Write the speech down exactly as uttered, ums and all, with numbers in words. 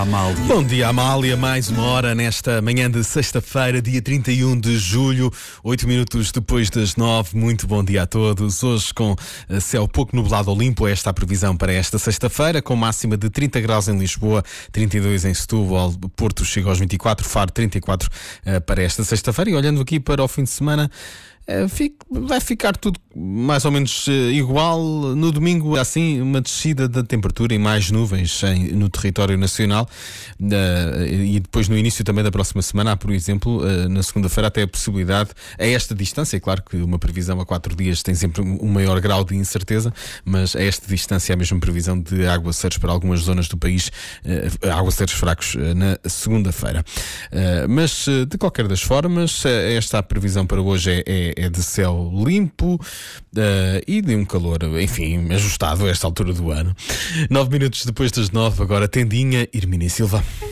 Amália. Bom dia, Amália. Mais uma hora nesta manhã de sexta-feira, dia trinta e um de julho, oito minutos depois das nove. Muito bom dia a todos. Hoje com céu pouco nublado ou limpo, esta a previsão para esta sexta-feira, com máxima de trinta graus em Lisboa, trinta e dois em Setúbal, Porto chega aos vinte e quatro, Faro trinta e quatro uh, para esta sexta-feira. E olhando aqui para o fim de semana, Uh, fico, vai ficar tudo mais ou menos uh, igual. No domingo, assim, uma descida da temperatura e mais nuvens em, no território nacional. Uh, e depois, no início também da próxima semana, há, por exemplo, uh, na segunda-feira, até a possibilidade, a esta distância, é claro que uma previsão a quatro dias tem sempre um maior grau de incerteza, mas a esta distância, há mesmo previsão de aguaceiros para algumas zonas do país, uh, aguaceiros fracos uh, na segunda-feira. Uh, mas, uh, de qualquer das formas, uh, esta a previsão para hoje é, é é de céu limpo uh, e de um calor, enfim, ajustado a esta altura do ano. Nove minutos depois das nove, agora Tendinha, Hermínia Silva.